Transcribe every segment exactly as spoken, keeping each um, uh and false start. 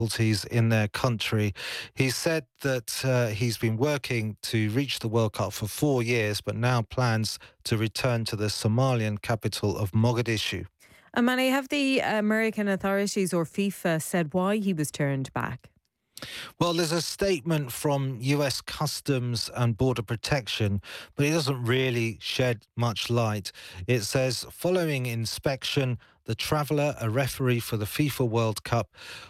difficulties in their country. He said that uh, he's been working to reach the World Cup for four years, but now plans to return to the Somalian capital of Mogadishu. Amani, have the American authorities or FIFA said why he was turned back? Well, there's a statement from U S Customs and Border Protection, but it doesn't really shed much light. It says, following inspection, the traveller, a referee for the FIFA World Cup,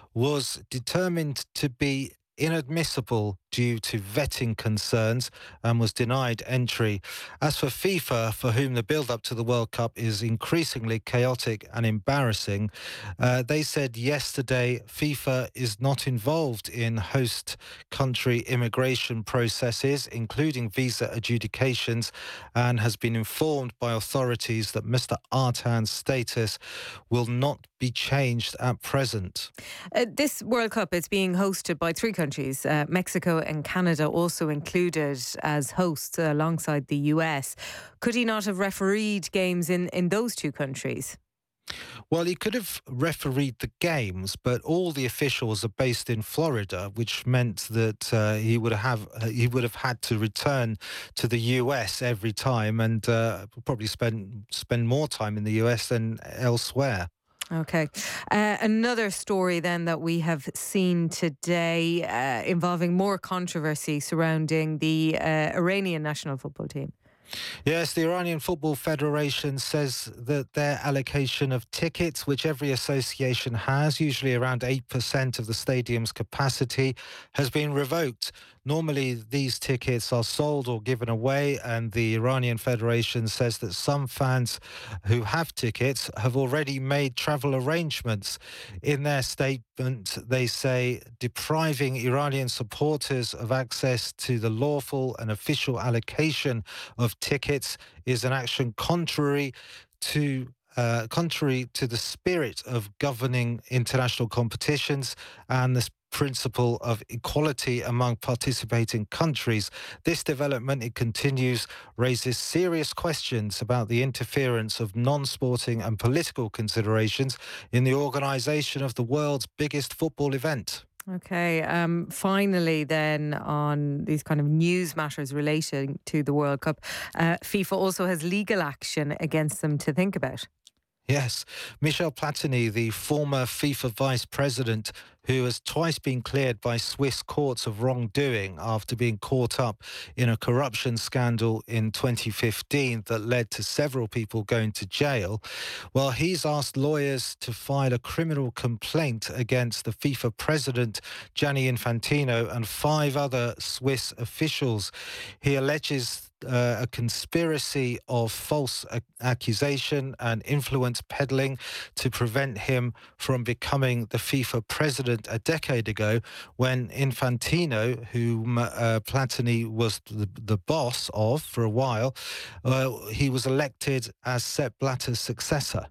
was determined to be inadmissible due to vetting concerns and was denied entry. As for FIFA, for whom the build-up to the World Cup is increasingly chaotic and embarrassing, uh, they said yesterday FIFA is not involved in host country immigration processes, including visa adjudications, and has been informed by authorities that Mister Artan's status will not be changed at present. Uh, this World Cup is being hosted by three countries, uh, Mexico and Canada also included as hosts uh, alongside the U S. Could he not have refereed games in, in those two countries? Well, he could have refereed the games, but all the officials are based in Florida, which meant that uh, he would have uh, he would have had to return to the U S every time, and uh, probably spend spend more time in the U S than elsewhere. Okay. Uh, another story then that we have seen today uh, involving more controversy surrounding the uh, Iranian national football team. Yes, the Iranian Football Federation says that their allocation of tickets, which every association has, usually around eight percent of the stadium's capacity, has been revoked. Normally, these tickets are sold or given away, and the Iranian Federation says that some fans who have tickets have already made travel arrangements. In their statement, they say depriving Iranian supporters of access to the lawful and official allocation of tickets is an action contrary to uh, contrary to the spirit of governing international competitions and the principle of equality among participating countries. This development, it continues, raises serious questions about the interference of non-sporting and political considerations in the organisation of the world's biggest football event. Okay. Um, finally, then, on these kind of news matters relating to the World Cup, uh, FIFA also has legal action against them to think about. Yes, Michel Platini, the former FIFA vice president, who has twice been cleared by Swiss courts of wrongdoing after being caught up in a corruption scandal in twenty fifteen that led to several people going to jail. Well, he's asked lawyers to file a criminal complaint against the FIFA president, Gianni Infantino, and five other Swiss officials. He alleges Uh, a conspiracy of false ac- accusation and influence peddling to prevent him from becoming the FIFA president a decade ago, when Infantino, whom uh, Platini was the, the boss of for a while, uh, he was elected as Sepp Blatter's successor.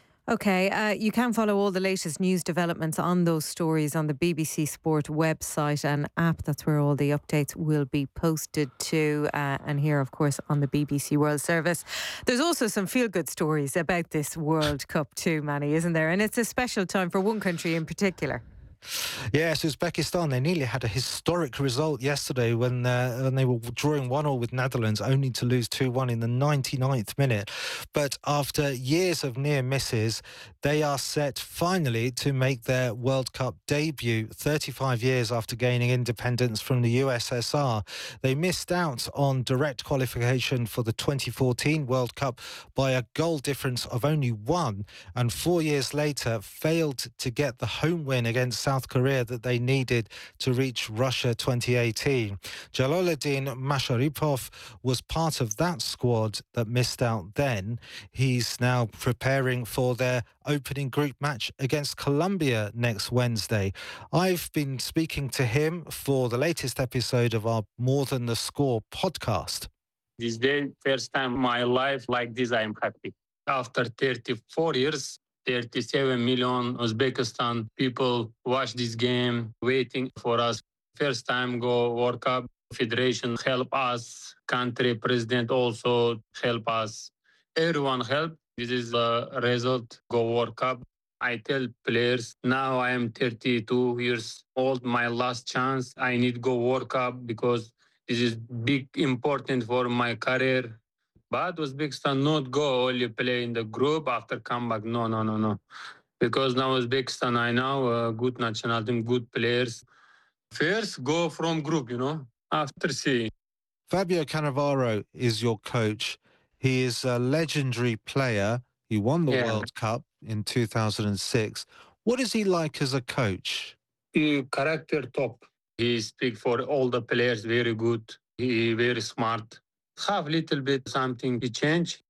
Okay, uh, you can follow all the latest news developments on those stories on the B B C Sport website and app. That's where all the updates will be posted to. Uh, and here, of course, on the B B C World Service. There's also some feel-good stories about this World Cup too, Manny, isn't there? And it's a special time for one country in particular. Yes, Uzbekistan, they nearly had a historic result yesterday when, uh, when they were drawing one all with Netherlands, only to lose two one in the ninety-ninth minute. But after years of near misses, they are set finally to make their World Cup debut thirty-five years after gaining independence from the U S S R. They missed out on direct qualification for the twenty fourteen World Cup by a goal difference of only one, and four years later failed to get the home win against South Korea that they needed to reach Russia twenty eighteen. Jaloluddin Masharipov was part of that squad that missed out then. He's now preparing for their opening group match against Colombia next Wednesday. I've been speaking to him for the latest episode of our More Than the Score podcast. This day, first time in my life like this, I am happy. After thirty-four years, thirty-seven million Uzbekistan people watch this game, waiting for us. First time go World Cup. Federation help us. Country president also help us. Everyone help. This is the result. Go World Cup. I tell players, now I am thirty-two years old, my last chance. I need go World Cup because this is big important for my career. But Uzbekistan not go only play in the group after comeback. No, no, no, no. Because now Uzbekistan, I know uh, good national team, good players. First, go from group, you know, after see. Fabio Cannavaro is your coach. He is a legendary player. He won the Yeah. World Cup in two thousand six. What is he like as a coach? He character top. He speak for all the players very good. He very smart. Have little bit something to change.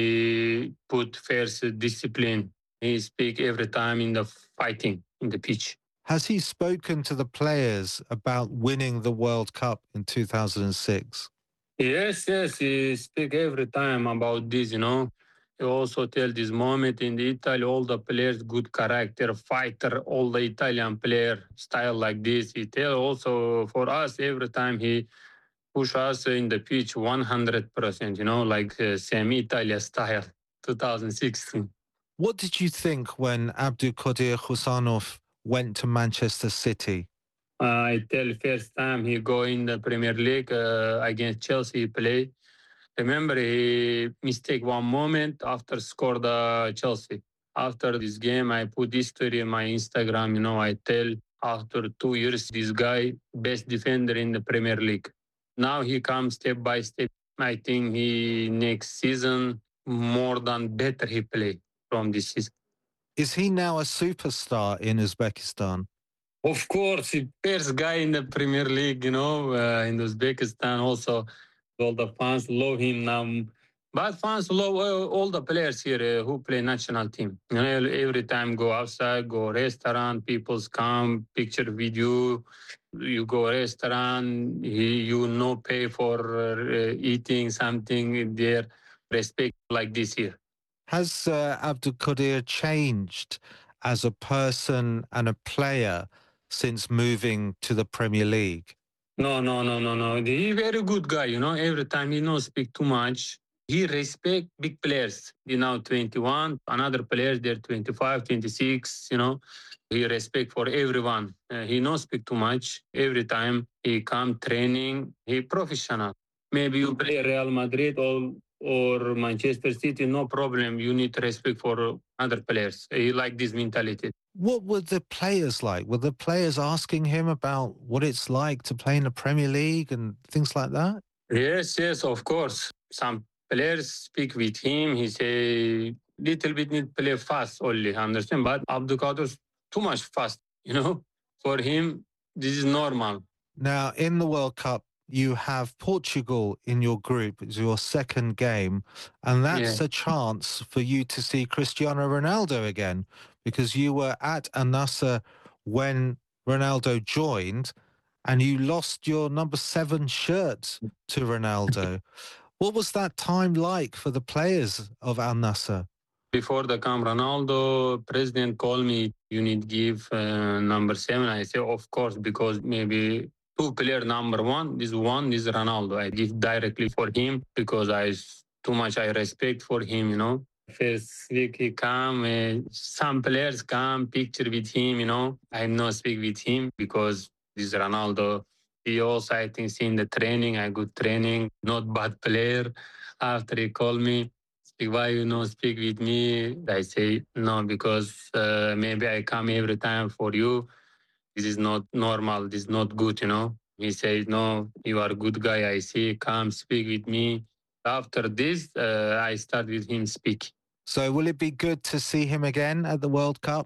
He put first discipline. He speak every time in the fighting in the pitch. Has he spoken to the players about winning the World Cup in two thousand six? Yes, yes, he speak every time about this, you know. He also tell this moment in the Italy, all the players, good character, fighter, all the Italian player style like this. He tell also for us every time he push us in the pitch one hundred percent, you know, like uh, same Italia style, twenty sixteen. What did you think when Abdulkadir Husanov went to Manchester City? Uh, I tell first time he go in the Premier League uh, against Chelsea, he play. Remember, he mistake one moment after score the Chelsea. After this game, I put history in my Instagram. You know, I tell after two years, this guy best defender in the Premier League. Now he comes step by step. I think he next season more than better he play from this season. Is he now a superstar in Uzbekistan? Of course, the first guy in the Premier League, you know, uh, in Uzbekistan also. All the fans love him now. But fans love uh, all the players here uh, who play national team. You know, every time go outside, go restaurant, people's come, picture video. You go restaurant, he, you no pay for uh, eating something there. Respect like this here. Has uh, Abdulkadir changed as a person and a player since moving to the Premier League? No, no, no, no, no. He very good guy, you know. Every time he no speak too much. He respect big players. You know, twenty-one, another players they're twenty-five, twenty-six, you know. He respect for everyone. Uh, he no speak too much. Every time he come training, he professional. Maybe you play Real Madrid or or Manchester City, no problem. You need respect for other players. He like this mentality. What were the players like? Were the players asking him about what it's like to play in the Premier League and things like that? Yes, yes, of course. Some players speak with him. He say little bit need play fast only, understand? But Abdulkadir too much fast, you know. For him, this is normal. Now, in the World Cup, you have Portugal in your group. It's your second game. And that's Yeah. a chance for you to see Cristiano Ronaldo again, because you were at Al Nassr when Ronaldo joined and you lost your number seven shirt to Ronaldo. What was that time like for the players of Al Nassr? Before the camp, Ronaldo, president called me, you need give uh, number seven. I say, of course, because maybe two player number one, this one is Ronaldo. I give directly for him because I too much I respect for him, you know. First week he come, uh, some players come, picture with him, you know. I not speak with him because this Ronaldo. He also, I think, seen the training, I good training, not bad player. After he called me, why you not speak with me? I say no because uh, maybe I come every time for you. This is not normal. This is not good, you know. He says no, you are a good guy. I see. Come speak with me. After this, uh, I start with him speak. So will it be good to see him again at the World Cup?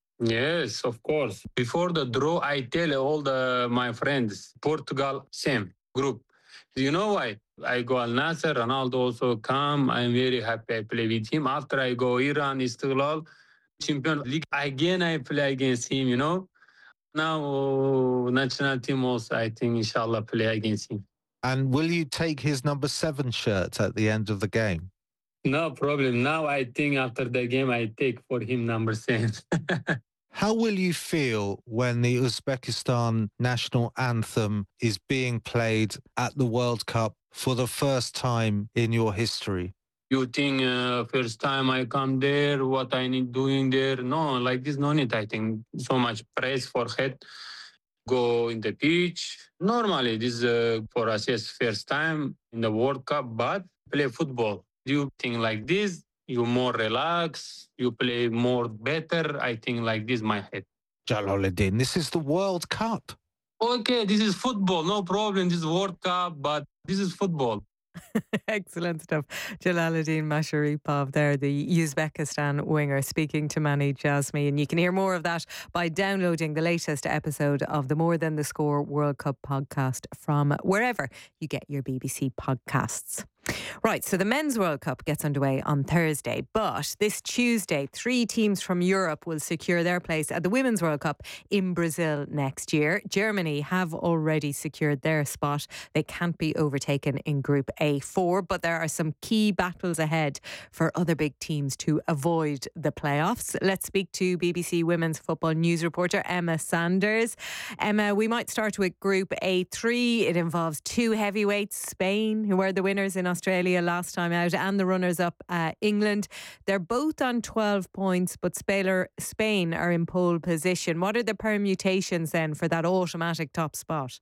Yes, of course. Before the draw, I tell all the my friends, Portugal, same group. You know why? I go Al Nasser, Ronaldo also come. I'm very happy I play with him. After I go Iran, Istiklal, Champion League, again I play against him, you know. Now, national team also, I think, inshallah, play against him. And will you take his number seven shirt at the end of the game? No problem. Now I think after the game, I take for him number seven. How will you feel when the Uzbekistan national anthem is being played at the World Cup for the first time in your history? You think uh, first time I come there, what I need doing there? No, like this, no need. I think so much praise for head. Go in the pitch. Normally, this uh, for us, yes, first time in the World Cup, but play football. You think like this, you more relax, you play more better. I think like this, my head. Jalaluddin, this is the World Cup. Okay, this is football, no problem. This is World Cup, but this is football. Excellent stuff. Jalaluddin Masharipov there, the Uzbekistan winger, speaking to Mani Jasmi. And you can hear more of that by downloading the latest episode of the More Than the Score World Cup podcast from wherever you get your B B C podcasts. Right, so the Men's World Cup gets underway on Thursday, but this Tuesday, three teams from Europe will secure their place at the Women's World Cup in Brazil next year. Germany have already secured their spot. They can't be overtaken in Group A four, but there are some key battles ahead for other big teams to avoid the playoffs. Let's speak to B B C Women's Football News reporter Emma Sanders. Emma, we might start with Group A three. It involves two heavyweights, Spain, who were the winners in Australia last time out, and the runners-up, uh, England. They're both on twelve points, but Spain are in pole position. What are the permutations then for that automatic top spot?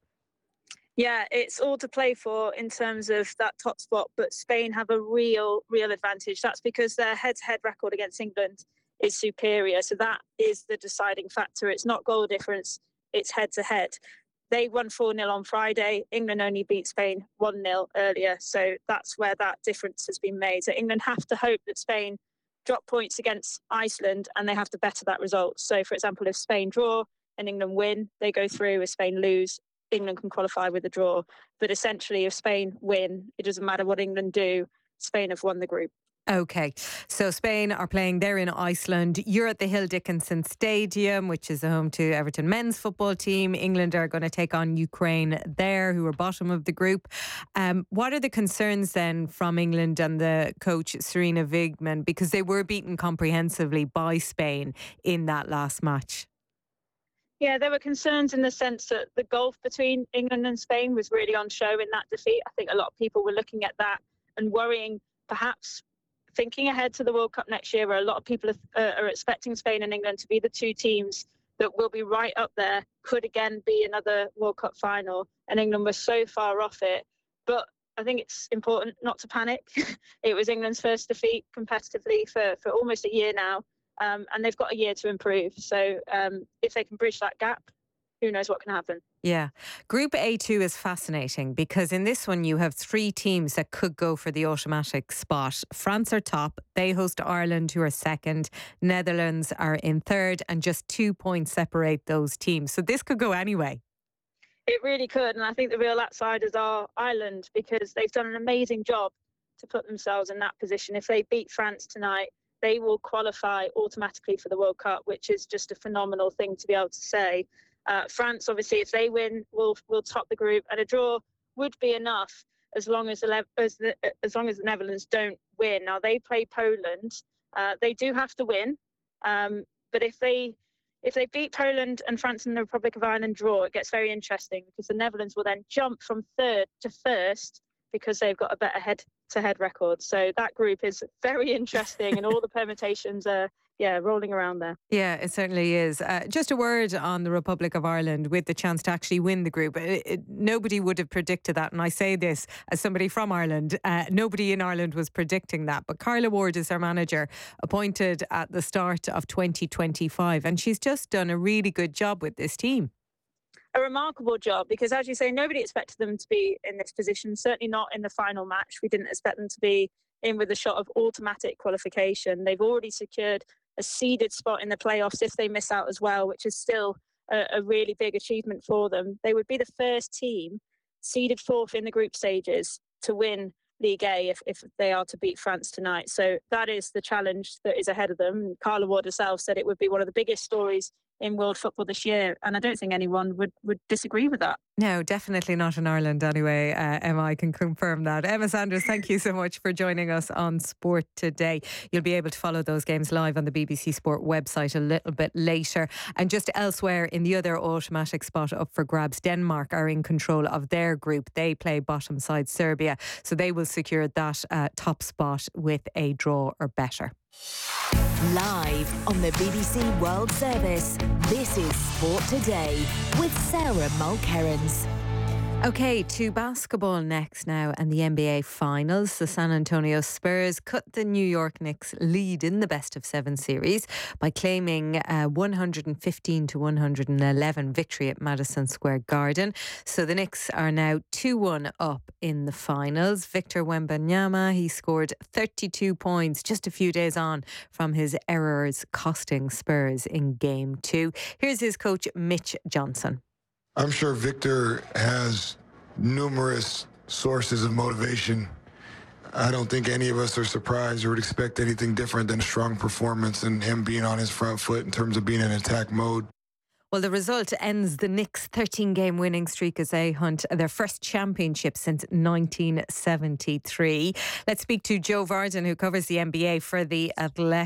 Yeah, it's all to play for in terms of that top spot, but Spain have a real, real advantage. That's because their head-to-head record against England is superior. So that is the deciding factor. It's not goal difference, it's head-to-head. They won four nil on Friday. England only beat Spain one nil earlier. So that's where that difference has been made. So England have to hope that Spain drop points against Iceland and they have to better that result. So, for example, if Spain draw and England win, they go through. If Spain lose, England can qualify with a draw. But essentially, if Spain win, it doesn't matter what England do. Spain have won the group. Okay, so Spain are playing there in Iceland. You're at the Hill Dickinson Stadium, which is the home to Everton men's football team. England are going to take on Ukraine there, who are bottom of the group. Um, what are the concerns then from England and the coach Sarina Wiegman, because they were beaten comprehensively by Spain in that last match? Yeah, there were concerns in the sense that the gulf between England and Spain was really on show in that defeat. I think a lot of people were looking at that and worrying, perhaps thinking ahead to the World Cup next year, where a lot of people are, uh, are expecting Spain and England to be the two teams that will be right up there, could again be another World Cup final, and England was so far off it. But I think it's important not to panic. It was England's first defeat competitively for, for almost a year now, um, and they've got a year to improve. So um, if they can bridge that gap, who knows what can happen. Yeah. Group A two is fascinating because in this one you have three teams that could go for the automatic spot. France are top. They host Ireland, who are second. Netherlands are in third, and just two points separate those teams. So this could go anyway. It really could. And I think the real outsiders are Ireland, because they've done an amazing job to put themselves in that position. If they beat France tonight, they will qualify automatically for the World Cup, which is just a phenomenal thing to be able to say. Uh, France, obviously, if they win, will will top the group, and a draw would be enough as long as the as, the, as long as the Netherlands don't win. Now they play Poland. Uh, they do have to win, um, but if they if they beat Poland and France and the Republic of Ireland draw, it gets very interesting, because the Netherlands will then jump from third to first because they've got a better head-to-head record. So that group is very interesting, and all the permutations are. Yeah, rolling around there. Yeah, it certainly is. Uh, just a word on the Republic of Ireland with the chance to actually win the group. It, it, nobody would have predicted that. And I say this as somebody from Ireland. Uh, nobody in Ireland was predicting that. But Carla Ward is their manager, appointed at the start of twenty twenty-five. And she's just done a really good job with this team. A remarkable job, because as you say, nobody expected them to be in this position, certainly not in the final match. We didn't expect them to be in with a shot of automatic qualification. They've already secured a seeded spot in the playoffs if they miss out as well, which is still a, a really big achievement for them. They would be the first team seeded fourth in the group stages to win League A if, if they are to beat France tonight. So that is the challenge that is ahead of them. And Carla Ward herself said it would be one of the biggest stories in world football this year. And I don't think anyone would, would disagree with that. No, definitely not in Ireland anyway. Uh, Emma, I can confirm that. Emma Sanders, thank you so much for joining us on Sport Today. You'll be able to follow those games live on the B B C Sport website a little bit later. And just elsewhere in the other automatic spot up for grabs, Denmark are in control of their group. They play bottom side Serbia, so they will secure that uh, top spot with a draw or better. Live on the B B C World Service, this is Sport Today with Sarah Mulkerrins. Okay, to basketball next now and the N B A Finals. The San Antonio Spurs cut the New York Knicks lead in the best of seven series by claiming a one hundred fifteen to one hundred eleven victory at Madison Square Garden. So the Knicks are now two one up in the finals. Victor Wembanyama, he scored thirty-two points just a few days on from his errors costing Spurs in game two. Here's his coach, Mitch Johnson. I'm sure Victor has numerous sources of motivation. I don't think any of us are surprised or would expect anything different than a strong performance and him being on his front foot in terms of being in attack mode. Well, the result ends the Knicks' thirteen-game winning streak as they hunt their first championship since nineteen seventy-three. Let's speak to Joe Varden, who covers the N B A for The Athletic.